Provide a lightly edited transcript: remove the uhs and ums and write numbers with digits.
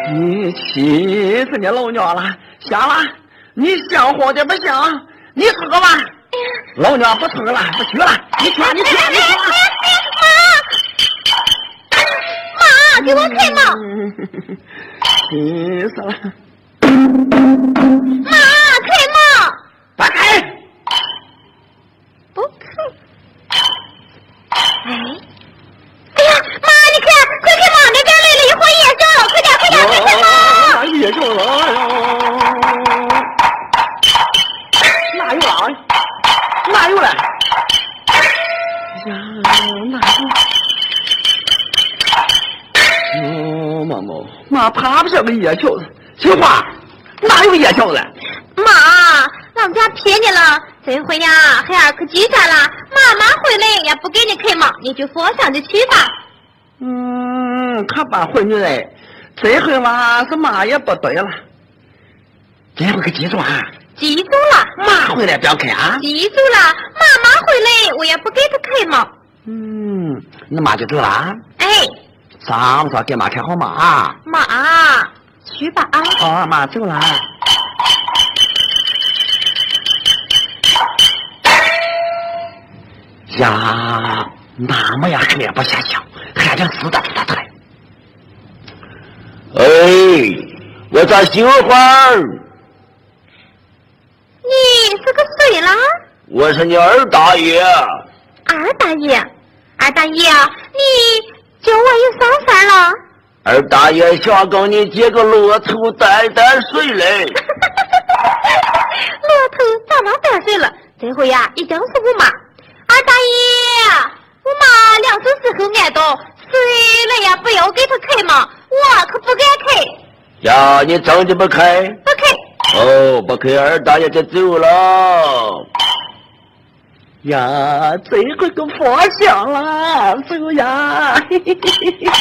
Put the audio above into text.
你气死你老娘了！香了，你香火的不香？你吃个吧。老娘不吃了，不去了。你去，你去，你去。 妈，给我开门！ 气死了！ 妈，开门！ 不开！ 不开！哎呀，妈，你看，快开门！那边来了一伙夜宵了，快点，快点，快开门！ 夜宵了！哪有了？哪有了？呀，哪有？妈怕不是个夜宵子。青花，哪有夜宵子？ 妈，俺们家骗你了，这回呀孩儿可记下了，妈妈回来也不给你开门，你就佛想着去吧。 可把回女人，这回嘛是妈也不对了，这回可记住啊！ 记住了， 妈回来不要开啊！ 记住了，妈妈回来我也不给她开门。 那妈就走了啊？ 哎， 上次给妈开好门啊！ 妈，去吧啊！ 哦，妈走了。呀，那么呀还不下乡，还得死的他抬。 哎，我咋媳妇儿？ 你是个谁啦？ 我是你二大爷。 二大爷，你叫我有啥事儿了？ 二大爷想跟你借个骆头带水来。 骆头咋能带水了？这回呀已经是我妈。二大爷，我妈2手时候挨到，谁来呀不要给她开门，我可不敢开。 呀，你真的不开？ 不开。 哦，不开，二大爷就走了。 呀，这回可佛想了，走呀！